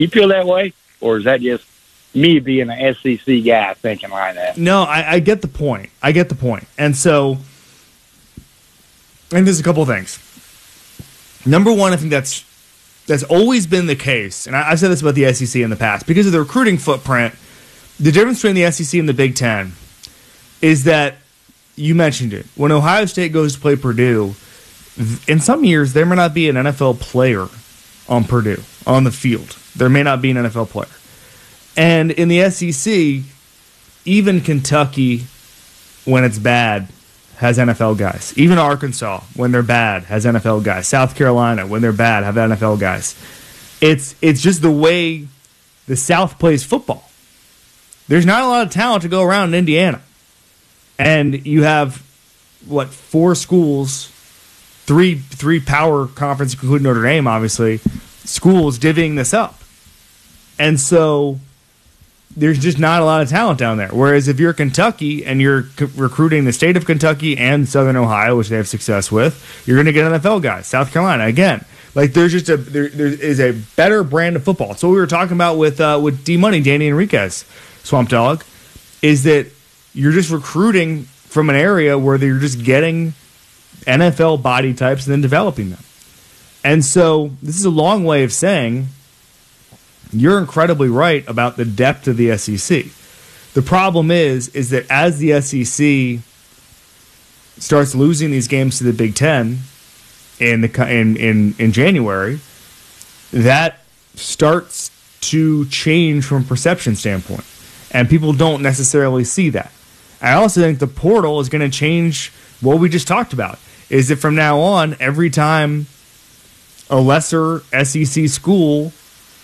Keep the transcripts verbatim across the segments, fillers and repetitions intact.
You feel that way? Or is that just me being an S E C guy thinking like that? No, I, I get the point. I get the point. And so, I think there's a couple of things. Number one, I think that's that's always been the case, and I, I've said this about the S E C in the past, because of the recruiting footprint, the difference between the S E C and the Big Ten is that, you mentioned it, when Ohio State goes to play Purdue, in some years there may not be an N F L player on Purdue, on the field. There may not be an N F L player. And in the S E C, even Kentucky, when it's bad, has N F L guys. Even Arkansas, when they're bad, has N F L guys. South Carolina, when they're bad, have N F L guys. It's it's just the way the South plays football. There's not a lot of talent to go around in Indiana. And you have, what, four schools, three three power conferences, including Notre Dame, obviously, schools divvying this up. And so there's just not a lot of talent down there. Whereas if you're Kentucky and you're c- recruiting the state of Kentucky and Southern Ohio, which they have success with, you're going to get N F L guys. South Carolina, again. Like, there's just a there, there is a better brand of football. So what we were talking about with uh, with D-Money, Danny Enriquez, Swamp Dog, is that you're just recruiting from an area where you're just getting N F L body types and then developing them. And so this is a long way of saying you're incredibly right about the depth of the S E C. The problem is, is that as the S E C starts losing these games to the Big Ten in the in in, in January, that starts to change from a perception standpoint, and people don't necessarily see that. I also think the portal is going to change what we just talked about. Is that from now on, every time a lesser S E C school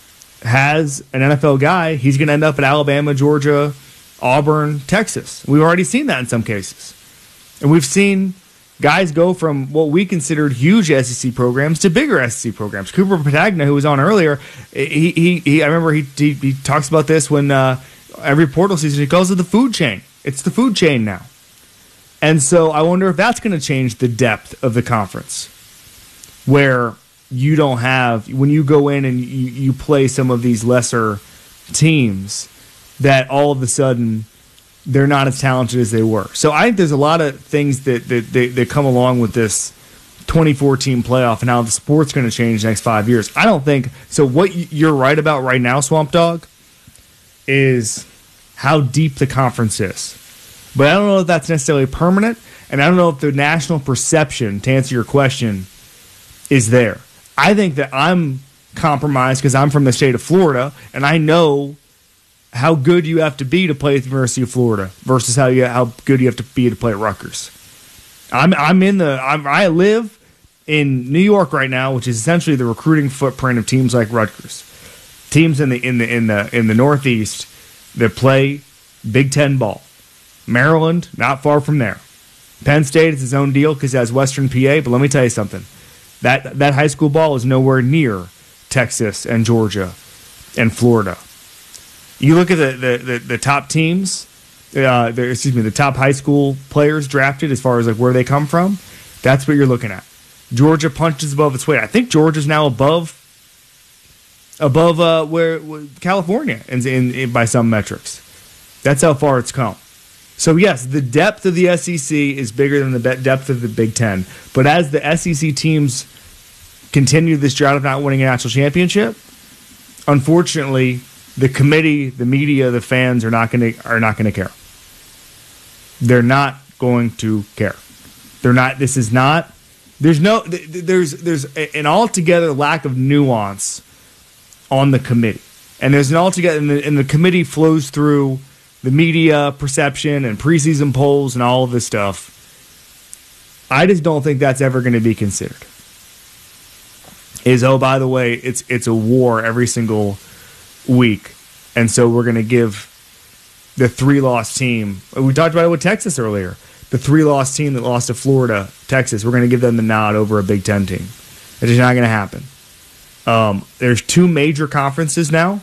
has an N F L guy, he's going to end up at Alabama, Georgia, Auburn, Texas. We've already seen that in some cases. And we've seen guys go from what we considered huge S E C programs to bigger S E C programs. Cooper Patagna, who was on earlier, he, he, he I remember he, he he talks about this when uh, every portal season, he calls it the food chain. It's the food chain now. And so I wonder if that's going to change the depth of the conference, where you don't have, when you go in and you, you play some of these lesser teams, that all of a sudden they're not as talented as they were. So I think there's a lot of things that that, that, that come along with this twenty fourteen playoff and how the sport's going to change the next five years. I don't think, so what you're right about right now, Swamp Dog, is how deep the conference is. But I don't know if that's necessarily permanent, and I don't know if the national perception, to answer your question, is there. I think that I'm compromised because I'm from the state of Florida, and I know how good you have to be to play at the University of Florida versus how you how good you have to be to play at Rutgers. I'm I'm in the I'm, I live in New York right now, which is essentially the recruiting footprint of teams like Rutgers, teams in the in the in the in the Northeast that play Big Ten ball. Maryland, not far from there. Penn State is its own deal because it has Western P A, but let me tell you something. That that high school ball is nowhere near Texas and Georgia and Florida. You look at the the, the, the top teams, uh, the, excuse me, the top high school players drafted as far as like where they come from. That's what you're looking at. Georgia punches above its weight. I think Georgia's now above above uh, where, where California in, in, in by some metrics. That's how far it's come. So, yes, the depth of the S E C is bigger than the depth of the Big Ten. But as the S E C teams continue this drought of not winning a national championship, unfortunately, the committee, the media, the fans are not going to are not going to care. They're not going to care. They're not. This is not. There's no. There's there's an altogether lack of nuance on the committee, and there's an altogether and the, and the committee flows through the media perception and preseason polls and all of this stuff. I just don't think that's ever going to be considered. Is, oh, by the way, it's it's a war every single week, and so we're going to give the three-loss team, we talked about it with Texas earlier, the three-loss team that lost to Florida, Texas, we're going to give them the nod over a Big Ten team. It's just not going to happen. Um, there's two major conferences now,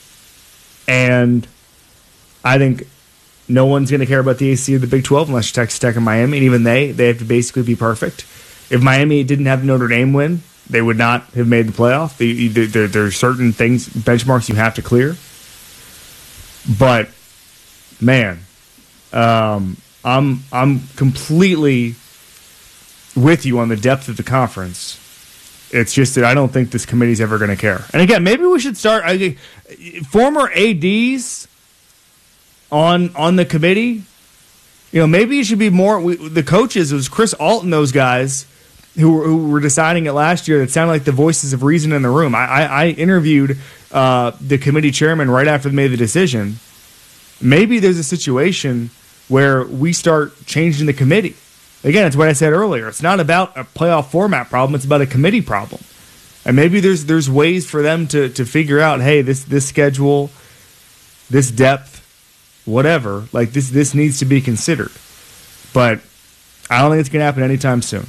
and I think no one's going to care about the A C C or the Big twelve unless you're Texas Tech and Miami, and even they, they have to basically be perfect. If Miami didn't have the Notre Dame win, they would not have made the playoff. They, there, there are certain things, benchmarks you have to clear. But, man, um, I'm I'm completely with you on the depth of the conference. It's just that I don't think this committee's ever going to care. And again, maybe we should start I, former A Ds on on the committee. You know, maybe it should be more we, the coaches. It was Chris Alton, those guys who were, who were deciding it last year that sounded like the voices of reason in the room. I, I, I interviewed uh, the committee chairman right after they made the decision. Maybe there's a situation where we start changing the committee. Again, it's what I said earlier. It's not about a playoff format problem. It's about a committee problem. And maybe there's there's ways for them to, to figure out, hey, this this schedule, this depth, whatever, like this this needs to be considered. But I don't think it's going to happen anytime soon.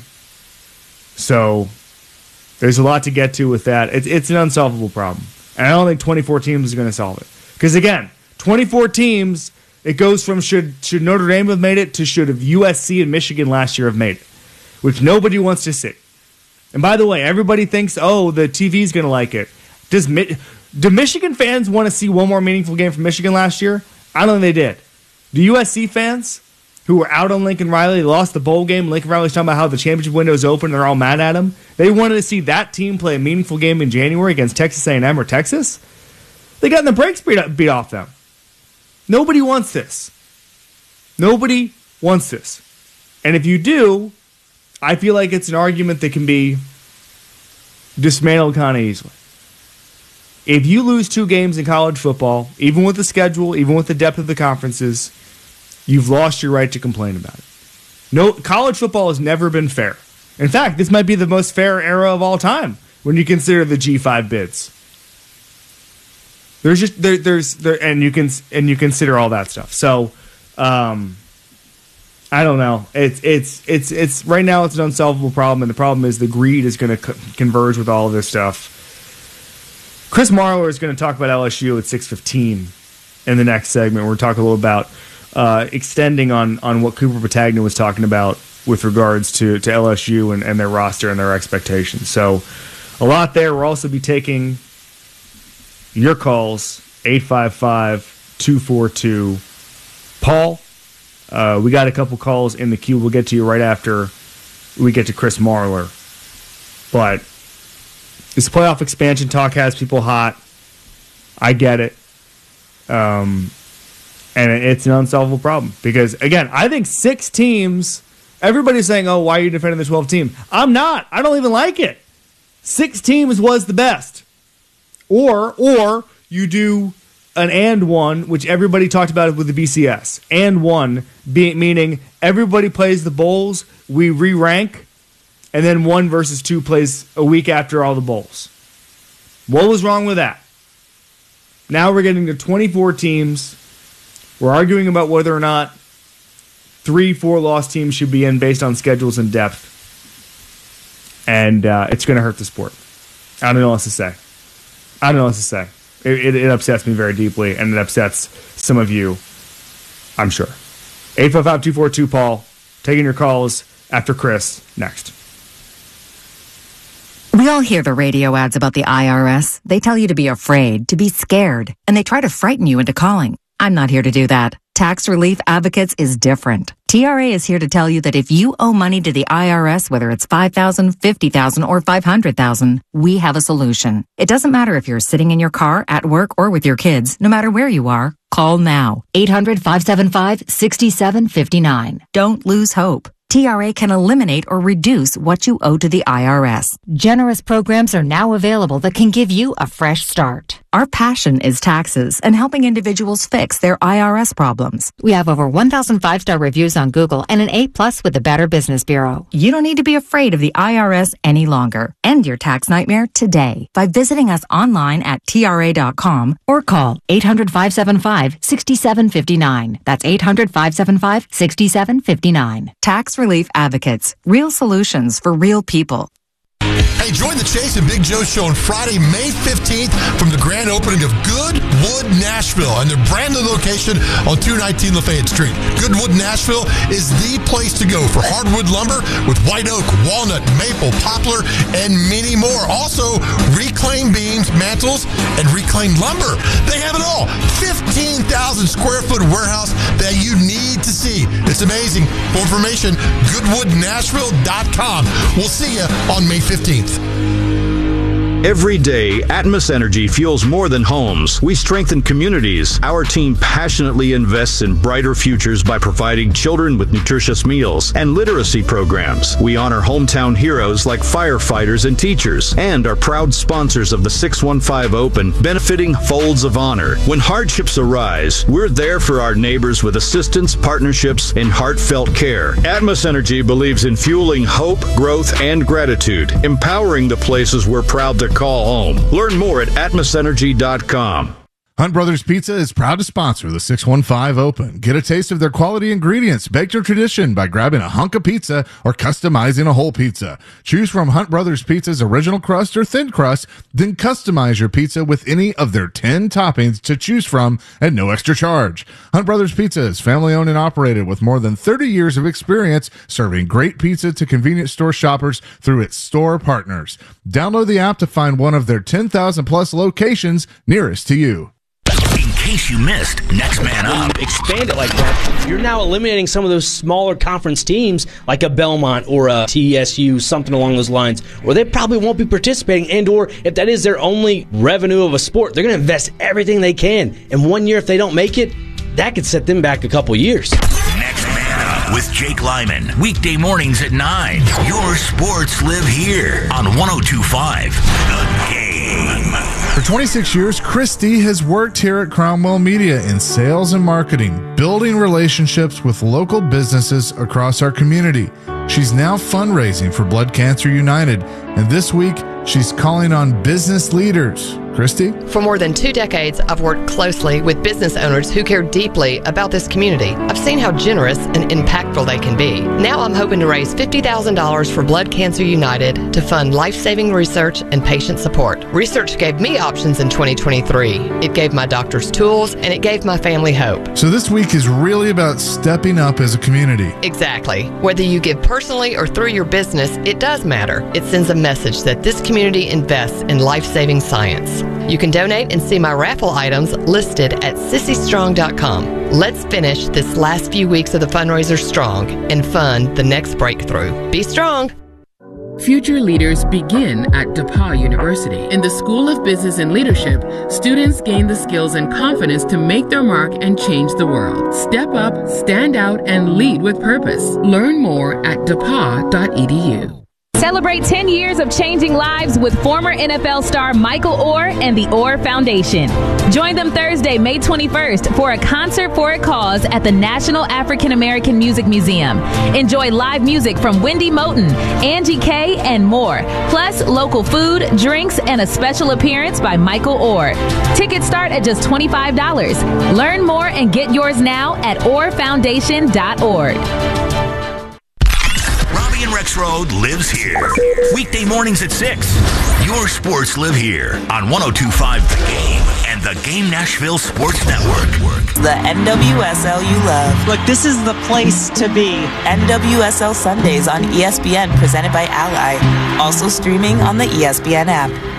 So there's a lot to get to with that. It's, it's an unsolvable problem. And I don't think twenty-four teams is going to solve it. Because, again, twenty-four teams, it goes from should should Notre Dame have made it to should have U S C and Michigan last year have made it, which nobody wants to see. And by the way, everybody thinks, oh, the T V's going to like it. Does Do Michigan fans want to see one more meaningful game from Michigan last year? I don't think they did. The U S C fans who were out on Lincoln Riley, they lost the bowl game. Lincoln Riley's talking about how the championship window is open. They're all mad at him. They wanted to see that team play a meaningful game in January against Texas A and M or Texas. They got in the brakes beat, beat off them. Nobody wants this. Nobody wants this. And if you do, I feel like it's an argument that can be dismantled kind of easily. If you lose two games in college football, even with the schedule, even with the depth of the conferences, you've lost your right to complain about it. No, college football has never been fair. In fact, this might be the most fair era of all time when you consider the G five bids. There's just there, there's there, and you can and you consider all that stuff. So, um, I don't know. It's it's it's it's right now it's an unsolvable problem, and the problem is the greed is going to co- converge with all of this stuff. Chris Marlar is going to talk about L S U at six fifteen in the next segment. We're talking a little about uh, extending on on what Cooper Patagna was talking about with regards to, to L S U and, and their roster and their expectations. So a lot there. We'll also be taking your calls, eight five five, two four two, Paul. Uh, we got a couple calls in the queue. We'll get to you right after we get to Chris Marlar. But this playoff expansion talk has people hot. I get it. Um, and it's an unsolvable problem. Because, again, I think six teams, everybody's saying, oh, why are you defending the twelve team? I'm not. I don't even like it. Six teams was the best. Or or you do an and one, which everybody talked about with the B C S. And one, be, meaning everybody plays the bowls, we re-rank, and then one versus two plays a week after all the bowls. What was wrong with that? Now we're getting to twenty-four teams. We're arguing about whether or not three, four lost teams should be in based on schedules and depth. And uh, it's going to hurt the sport. I don't know what else to say. I don't know what to say. It, it, it upsets me very deeply, and it upsets some of you, I'm sure. eight five five, two four two, Paul. Taking your calls after Chris next. We all hear the radio ads about the I R S. They tell you to be afraid, to be scared, and they try to frighten you into calling. I'm not here to do that. Tax Relief Advocates is different. T R A is here to tell you that if you owe money to the I R S, whether it's five thousand dollars, fifty thousand dollars, or five hundred thousand dollars, we have a solution. It doesn't matter if you're sitting in your car, at work, or with your kids. No matter where you are, call now. eight hundred, five seven five, six seven five nine. Don't lose hope. T R A can eliminate or reduce what you owe to the I R S. Generous programs are now available that can give you a fresh start. Our passion is taxes and helping individuals fix their I R S problems. We have over one thousand five-star reviews on Google and an A plus with the Better Business Bureau. You don't need to be afraid of the I R S any longer. End your tax nightmare today by visiting us online at T R A dot com or call eight hundred, five seven five, six seven five nine. That's eight hundred, five seven five, six seven five nine. Tax Relief Advocates. Real solutions for real people. Hey, join the Chase and Big Joe show on Friday, May fifteenth from the grand opening of Good Goodwood Nashville and their brand new location on two nineteen Lafayette Street. Goodwood Nashville is the place to go for hardwood lumber with white oak, walnut, maple, poplar, and many more. Also, reclaimed beams, mantles, and reclaimed lumber. They have it all. fifteen thousand square foot warehouse that you need to see. It's amazing. For information, goodwood nashville dot com. We'll see you on May fifteenth. Every day, Atmos Energy fuels more than homes. We strengthen communities. Our team passionately invests in brighter futures by providing children with nutritious meals and literacy programs. We honor hometown heroes like firefighters and teachers, and are proud sponsors of the six one five Open, benefiting Folds of Honor. When hardships arise, we're there for our neighbors with assistance, partnerships, and heartfelt care. Atmos Energy believes in fueling hope, growth, and gratitude, empowering the places we're proud to call home. Learn more at atmos energy dot com. Hunt Brothers Pizza is proud to sponsor the six one five Open. Get a taste of their quality ingredients, baked to tradition by grabbing a hunk of pizza or customizing a whole pizza. Choose from Hunt Brothers Pizza's original crust or thin crust, then customize your pizza with any of their ten toppings to choose from at no extra charge. Hunt Brothers Pizza is family owned and operated with more than thirty years of experience serving great pizza to convenience store shoppers through its store partners. Download the app to find one of their ten thousand plus locations nearest to you. In case you missed Next Man Up. When you expand it like that, you're now eliminating some of those smaller conference teams like a Belmont or a T S U, something along those lines, where they probably won't be participating, and or if that is their only revenue of a sport, they're going to invest everything they can. And one year, if they don't make it, that could set them back a couple years. Next Man Up with Jake Lyman. Weekday mornings at nine. Your sports live here on one oh two point five The Game. For twenty-six years, Christy has worked here at Cromwell Media in sales and marketing, building relationships with local businesses across our community. She's now fundraising for Blood Cancer United, and this week, she's calling on business leaders. Christy? For more than two decades, I've worked closely with business owners who care deeply about this community. I've seen how generous and impactful they can be. Now I'm hoping to raise fifty thousand dollars for Blood Cancer United to fund life-saving research and patient support. Research gave me options in twenty twenty-three. It gave my doctors tools, and it gave my family hope. So this week is really about stepping up as a community. Exactly. Whether you give personally or through your business, it does matter. It sends a message that this community invests in life-saving science. You can donate and see my raffle items listed at sissy strong dot com. Let's finish this last few weeks of the fundraiser strong and fund the next breakthrough. Be strong. Future leaders begin at DePauw University. In the School of Business and Leadership, students gain the skills and confidence to make their mark and change the world. Step up, stand out, and lead with purpose. Learn more at depaw dot e d u. Celebrate ten years of changing lives with former N F L star Michael Oher and the Oher Foundation. Join them Thursday, May twenty-first for a concert for a cause at the National African American Music Museum. Enjoy live music from Wendy Moten, Angie Kay, and more. Plus, local food, drinks, and a special appearance by Michael Oher. Tickets start at just twenty-five dollars. Learn more and get yours now at oher foundation dot org. Robbie and Rex Road lives here. Weekday mornings at six. Your sports live here on one oh two point five The Game and the Game Nashville Sports Network. The N W S L you love. Look, this is the place to be. N W S L Sundays on E S P N presented by Ally. Also streaming on the E S P N app.